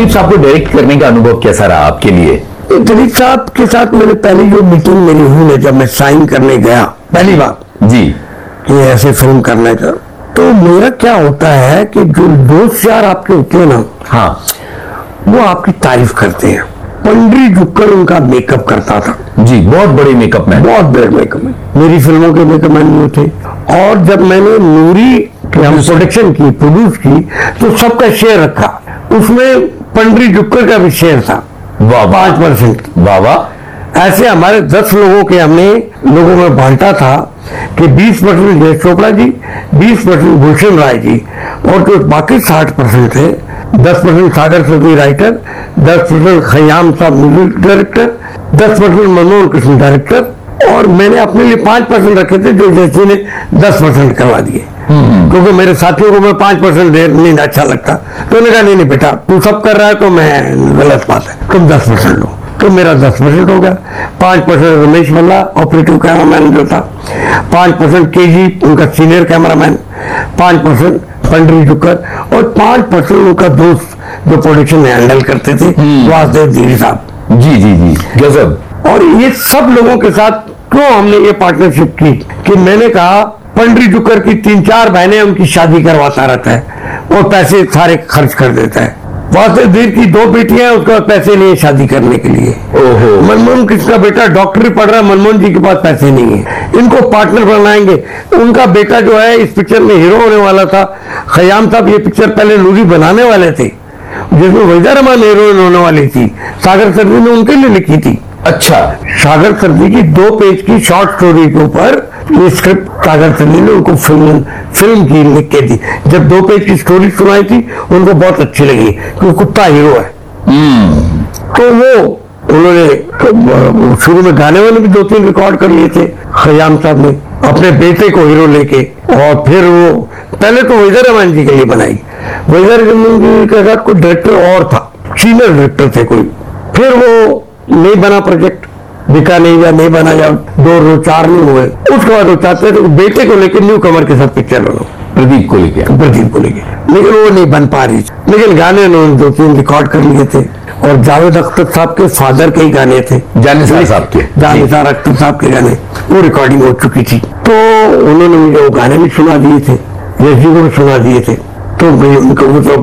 दिलीप साहब को डायरेक्ट करने का अनुभव कैसा रहा आपके लिए? दिलीप साहब के साथ मैंने पहली जो मीटिंग मेरी हुई ना, जब मैं साइन करने गया पहली बार जी कि ऐसे फिल्म करने का, तो मेरा क्या होता है कि जो दोस्त यार आपके होते हैं ना, हाँ, वो आपकी तारीफ करते हैं। पंडरी झुक्कर उनका मेकअप करता था जी, बहुत बड़े मेकअप मैन, बहुत बड़े मेकअप मैन, मेरी फिल्मों के मेकअप मैन वो थे। और जब मैंने नूरी की हम प्रोडक्शन की, प्रोड्यूस की, तो सबका शेयर रखा, उसमें पंडरी झुक्कर का भी शेयर था 5%। वाह। ऐसे हमारे 10 लोगों के हमने लोगों में बांटा था कि 20% जयेश चोपड़ा जी, 20% भूषण राय जी, और जो बाकी 60% है, 10% सागर सरदी राइटर, 10% खयाम साहब म्यूजिक डायरेक्टर, 10% मनोहर कृष्ण डायरेक्टर, और मैंने अपने लिए 5% रखे थे जो जैसे ने 10% करवा दिए, क्योंकि मेरे साथियों को मैं 5% दे नहीं अच्छा लगता। तो उन्होंने कहा नहीं बेटा, तू सब कर रहा है तो मैं गलत बात है, तुम 10% लो। तो मेरा 10% हो गया। 5% रमेश भल्ला ऑपरेटिव कैमरामैन जो था, 5% केजी उनका सीनियर कैमरामैन, 5% पंडरी झुक्कर, और 5% उनका दोस्त जो प्रोडक्शन में हैंडल करते थे, वासुदेव धीरी साहब। जी जी जी, गजब। और ये सब लोगों के साथ क्यों हमने ये पार्टनरशिप की कि मैंने कहा पंडरी झुक्कर की 3-4 बहनें उनकी शादी करवाता रहता है और पैसे सारे खर्च कर देता है। वासुदेव धीर की 2 बेटियां, उसके पैसे नहीं है शादी करने के लिए। ओहो। मनमोहन किसका बेटा डॉक्टरी पढ़ रहा है, मनमोहन जी के पास पैसे नहीं है, इनको पार्टनर बनाएंगे। उनका बेटा जो है इस पिक्चर में हीरो होने वाला था। खयाम साहब ये पिक्चर पहले नूरी बनाने वाले थे, जिसमें वहीदा रहमान हीरोइन होने वाली थी, सागर सरदी ने उनके लिए लिखी थी। अच्छा, सागर सरदी की 2 पेज की शॉर्ट स्टोरी के ऊपर ये स्क्रिप्ट सागर सरदी ने उनको फिल्म की लिख के दी। जब 2 पेज की स्टोरी सुनाई थी, उनको बहुत अच्छी लगी क्योंकि कुत्ता हीरो है। तो वो उन्होंने शुरू में गाने वाले भी 2-3 रिकॉर्ड कर लिए थे खयाम साहब ने अपने बेटे को हीरो लेके, और फिर वो पहले तो वहीदा रहमान जी के लिए बनाई। वहीदा रहमान जी के साथ कोई डायरेक्टर और था, सीनियर डायरेक्टर थे कोई, फिर वो नहीं बना प्रोजेक्ट, बिका नहीं या नहीं बना, या 2-4 नहीं हुए। उसके बाद वो चाहते थे बेटे को लेकर न्यू कमर के साथ पिक्चर बनो, प्रदीप को लेके, लेकिन वो नहीं बन पा रही। लेकिन गाने उन्होंने 2-3 रिकॉर्ड कर लिए थे, और जावेद अख्तर साहब के फादर के ही गाने थे, जानिसार साहब के, जानिसार अख्तर साहब के गाने, वो रिकॉर्डिंग हो चुकी थी। तो उन्होंने मुझे वो गाने भी सुना दिए थे, यश जी को भी सुना दिए थे। तो उनको वो तो